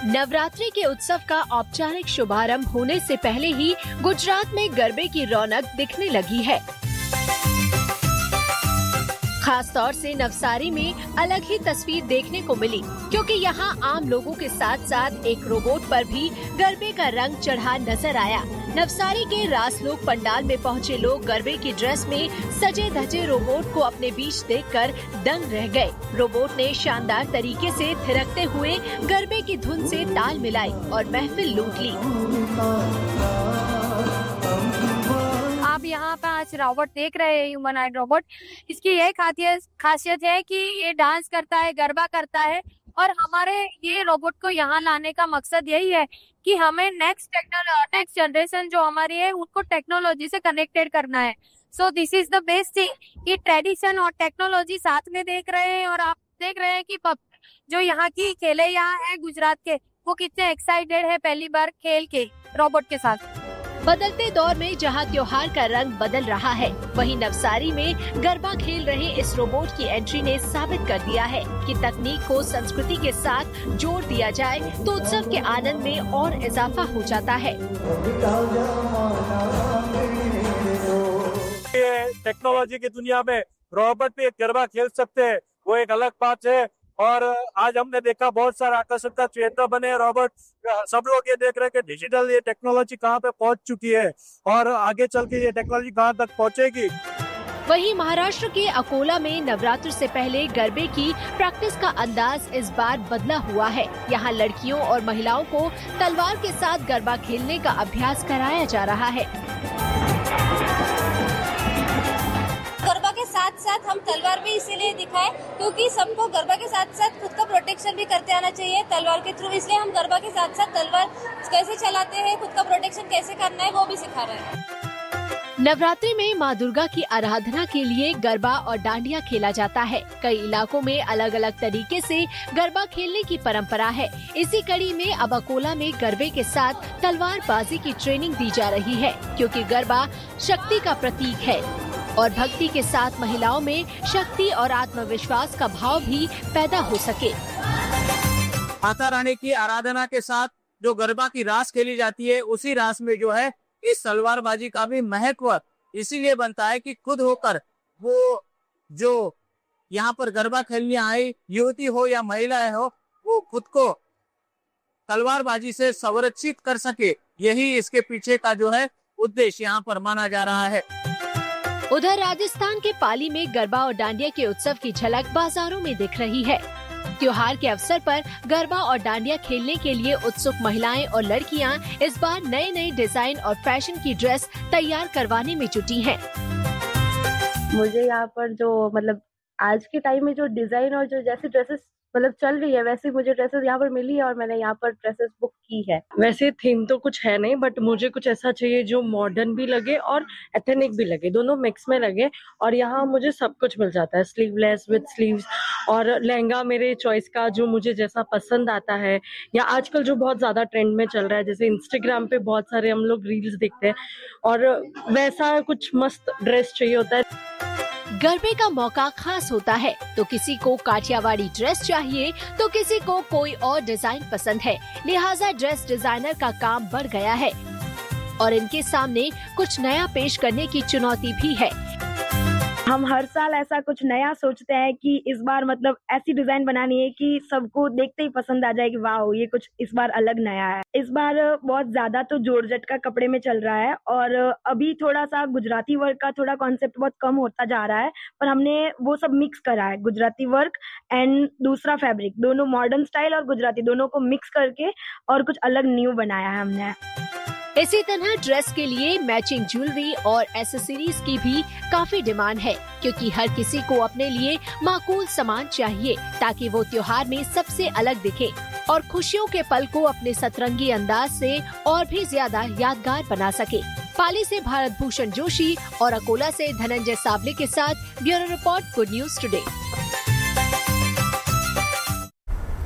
नवरात्रि के उत्सव का औपचारिक शुभारंभ होने से पहले ही गुजरात में गरबे की रौनक दिखने लगी है। खास तौर से नवसारी में अलग ही तस्वीर देखने को मिली, क्योंकि यहाँ आम लोगों के साथ साथ एक रोबोट पर भी गरबे का रंग चढ़ा नजर आया। नवसारी के रासलोक पंडाल में पहुँचे लोग गरबे की ड्रेस में सजे धजे रोबोट को अपने बीच देखकर दंग रह गए। रोबोट ने शानदार तरीके से थिरकते हुए गरबे की धुन से ताल मिलाई और महफिल लूट ली। आप यहाँ पे आज रोबोट देख रहे हैं, ह्यूमनॉइड रोबोट। इसकी यह खासियत है कि ये डांस करता है, गरबा करता है, और हमारे ये रोबोट को यहाँ लाने का मकसद यही है कि हमें नेक्स्ट जनरेशन जो हमारी है उनको टेक्नोलॉजी से कनेक्टेड करना है। So this is the best thing कि ट्रेडिशन और टेक्नोलॉजी साथ में देख रहे हैं, और आप देख रहे हैं कि जो यहाँ की खेले यहाँ है गुजरात के, वो कितने एक्साइटेड है पहली बार खेल के रोबोट के साथ। बदलते दौर में जहां त्योहार का रंग बदल रहा है, वहीं नवसारी में गरबा खेल रहे इस रोबोट की एंट्री ने साबित कर दिया है कि तकनीक को संस्कृति के साथ जोड़ दिया जाए तो उत्सव के आनंद में और इजाफा हो जाता है। टेक्नोलॉजी की दुनिया में रोबोट भी गरबा खेल सकते हैं, वो एक अलग बात है। और आज हमने देखा बहुत सारा आकर्षण का क्षेत्र बने रोबोट। सब लोग ये देख रहे हैं कि डिजिटल ये टेक्नोलॉजी कहाँ पे पहुंच चुकी है और आगे चल के ये टेक्नोलॉजी कहाँ तक पहुंचेगी। वहीं महाराष्ट्र के अकोला में नवरात्र से पहले गरबे की प्रैक्टिस का अंदाज इस बार बदला हुआ है। यहाँ लड़कियों और महिलाओं को तलवार के साथ गरबा खेलने का अभ्यास कराया जा रहा है। गरबा के साथ साथ हम तलवार भी इसीलिए दिखाएं क्योंकि सबको गरबा के साथ साथ खुद का प्रोटेक्शन भी करते आना चाहिए तलवार के थ्रू। इसलिए हम गरबा के साथ साथ तलवार कैसे चलाते हैं, खुद का प्रोटेक्शन कैसे करना है, वो भी सिखा रहे हैं। नवरात्रि में मां दुर्गा की आराधना के लिए गरबा और डांडिया खेला जाता है। कई इलाकों में अलग अलग तरीके से गरबा खेलने की परंपरा है। इसी कड़ी में अब अकोला में गरबे के साथ तलवारबाजी की ट्रेनिंग दी जा रही है, क्योंकि गरबा शक्ति का प्रतीक है और भक्ति के साथ महिलाओं में शक्ति और आत्मविश्वास का भाव भी पैदा हो सके। माता रानी की आराधना के साथ जो गरबा की रास खेली जाती है, उसी रास में जो है इस तलवारबाजी का भी महत्व इसीलिए बनता है कि खुद होकर वो जो यहाँ पर गरबा खेलने आई युवती हो या महिलाएं हो, वो खुद को तलवारबाजी से संरक्षित कर सके। यही इसके पीछे का जो है उद्देश्य यहाँ पर माना जा रहा है। उधर राजस्थान के पाली में गरबा और डांडिया के उत्सव की झलक बाजारों में दिख रही है। त्योहार के अवसर पर गरबा और डांडिया खेलने के लिए उत्सुक महिलाएं और लड़कियां इस बार नए नए डिजाइन और फैशन की ड्रेस तैयार करवाने में जुटी हैं। मुझे यहाँ पर जो आज के टाइम में जो डिजाइन और जो जैसे ड्रेसेस चल रही है, वैसे मुझे ड्रेसेस यहाँ पर मिली है और मैंने यहाँ पर ड्रेसेस बुक की है। वैसे थीम तो कुछ है नहीं, बट मुझे कुछ ऐसा चाहिए जो मॉडर्न भी लगे और एथेनिक भी लगे, दोनों मिक्स में लगे। और यहाँ मुझे सब कुछ मिल जाता है, स्लीवलेस विद स्लीव्स, और लहंगा मेरे चॉइस का जो मुझे जैसा पसंद आता है। या आजकल जो बहुत ज्यादा ट्रेंड में चल रहा है, जैसे इंस्टाग्राम पे बहुत सारे हम लोग रील्स देखते हैं, और वैसा कुछ मस्त ड्रेस चाहिए होता है। गरबे का मौका खास होता है, तो किसी को काठियावाड़ी ड्रेस चाहिए तो किसी को कोई और डिजाइन पसंद है। लिहाजा ड्रेस डिजाइनर का काम बढ़ गया है और इनके सामने कुछ नया पेश करने की चुनौती भी है। हम हर साल ऐसा कुछ नया सोचते हैं कि इस बार ऐसी डिजाइन बनानी है कि सबको देखते ही पसंद आ जाए कि वाह, ये कुछ इस बार अलग नया है। इस बार बहुत ज्यादा तो जॉर्जेट का कपड़े में चल रहा है, और अभी थोड़ा सा गुजराती वर्क का थोड़ा कॉन्सेप्ट बहुत कम होता जा रहा है, पर हमने वो सब मिक्स करा है, गुजराती वर्क एंड दूसरा फैब्रिक, दोनों मॉडर्न स्टाइल और गुजराती दोनों को मिक्स करके और कुछ अलग न्यू बनाया है हमने। इसी तरह ड्रेस के लिए मैचिंग ज्वेलरी और एक्सेसरीज की भी काफी डिमांड है, क्योंकि हर किसी को अपने लिए माकूल सामान चाहिए ताकि वो त्योहार में सबसे अलग दिखे और खुशियों के पल को अपने सतरंगी अंदाज से और भी ज्यादा यादगार बना सके। पाली से भारत भूषण जोशी और अकोला से धनंजय साबले के साथ bureau report, good news today.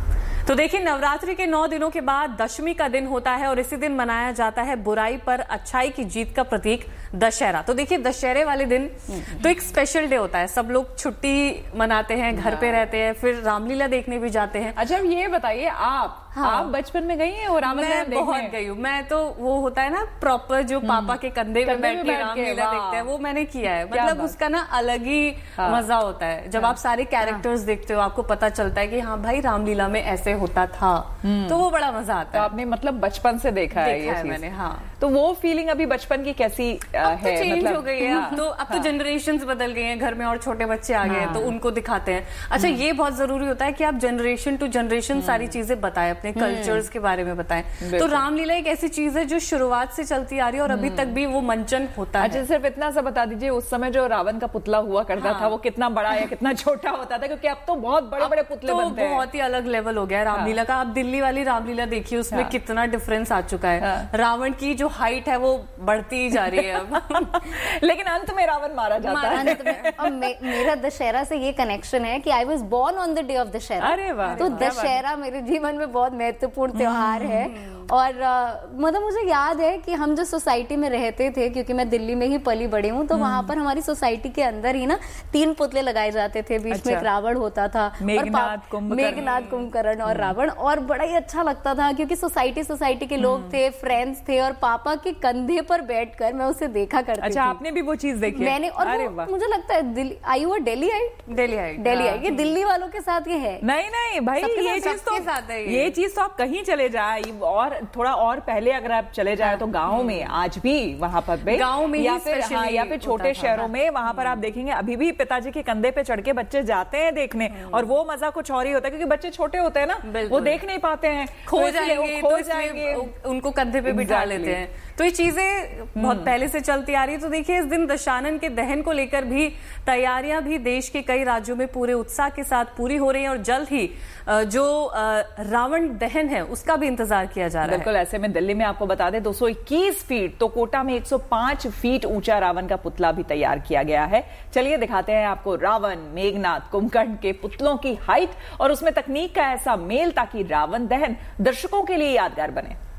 तो देखिए, नवरात्रि के 9 दिनों के बाद दशमी का दिन होता है और इसी दिन मनाया जाता है बुराई पर अच्छाई की जीत का प्रतीक दशहरा। तो देखिए, दशहरे वाले दिन तो एक स्पेशल डे होता है, सब लोग छुट्टी मनाते हैं, घर पे रहते हैं, फिर रामलीला देखने भी जाते हैं। अच्छा, ये बताइए आप बचपन में गई हैं और मैं बहुत गई हूँ। मैं तो वो होता है ना प्रॉपर जो पापा के कंधे पे बैठ के रामलीला देखते हैं, वो मैंने किया है। मतलब उसका ना अलग ही मजा होता है जब आप सारे कैरेक्टर्स देखते हो, आपको पता चलता है कि हाँ भाई रामलीला में ऐसे होता था, तो वो बड़ा मजा आता है। तो आपने मतलब बचपन से देखा है ये चीज? मैंने, हाँ। तो वो फीलिंग अभी बचपन की कैसी अब तो है? चेंज मतलब हो गई है। अब तो जनरेशंस बदल गए हैं, घर में और छोटे बच्चे आ गए हैं, तो उनको दिखाते हैं। अच्छा, ये बहुत जरूरी होता है कि आप जनरेशन टू जनरेशन सारी चीजें बताएं, अपने कल्चर्स के बारे में बताएं। तो रामलीला एक ऐसी चीज है जो शुरुआत से चलती आ रही है और अभी तक भी वो मंचन होता है। अच्छा, सिर्फ इतना सा बता दीजिए, उस समय जो रावण का पुतला हुआ करता था, वो कितना बड़ा या कितना छोटा होता था? क्योंकि अब तो बहुत बड़े बड़े पुतले बनते हैं। बहुत ही अलग लेवल हो गया है रामलीला का। आप दिल्ली वाली रामलीला देखिए, उसमें कितना डिफरेंस आ चुका है। रावण की जो हाइट है वो बढ़ती ही जा रही है अब। लेकिन अंत में रावण मारा जाता है। अंत में। और मेरा दशहरा से ये कनेक्शन है कि I was born on the day of Dussehra. अरे वाह! तो दशहरा मेरे जीवन में बहुत महत्वपूर्ण त्योहार है। और मतलब मुझे याद है कि हम जो सोसाइटी में रहते थे, क्योंकि मैं दिल्ली में ही पली बड़ी हूँ, तो वहां पर हमारी सोसाइटी के अंदर ही ना 3 पुतले लगाए जाते थे। बीच में एक रावण होता था, मेघनाथ, कुंभकर्ण और रावण। और बड़ा ही अच्छा लगता था क्योंकि सोसाइटी के लोग थे, फ्रेंड्स थे, और पापा के कंधे पर बैठकर मैं उसे देखा करती थी। अच्छा, आपने भी वो चीज देखी? मैंने। और मुझे लगता है डेली आइट, ये दिल्ली वालों के साथ ये है। नहीं भाई, ये चीज तो आप कहीं चले जाए और थोड़ा और पहले अगर आप चले जाए तो गाँव में आज भी वहां पर गाँव में या फिर छोटे शहरों में वहां पर आप देखेंगे अभी भी पिताजी के कंधे पे चढ़ के बच्चे जाते हैं देखने, और वो मजा कुछ और ही होता है क्योंकि बच्चे छोटे होते हैं ना, वो देख नहीं पाते हैं, खो जाएंगे, उनको कंधे पे बिठा लेते हैं। तो ये चीजें बहुत पहले से चलती आ रही है। तो देखिए, इस दिन दशानन के दहन को लेकर भी तैयारियां भी देश के कई राज्यों में पूरे उत्साह के साथ पूरी हो रही हैं और जल्द ही जो रावण दहन है उसका भी इंतजार किया जा रहा है। बिल्कुल। ऐसे में दिल्ली में आपको बता दें 221 फीट, तो कोटा में 105 फीट ऊंचा रावण का पुतला भी तैयार किया गया है। चलिए दिखाते हैं आपको रावण, मेघनाथ, कुंभकर्ण के पुतलों की हाइट और उसमें तकनीक का ऐसा मेल ताकि रावण दहन दर्शकों के लिए यादगार बने।